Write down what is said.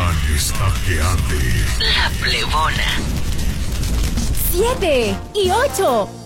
pan está que arde. La Plebona. 7 y 8.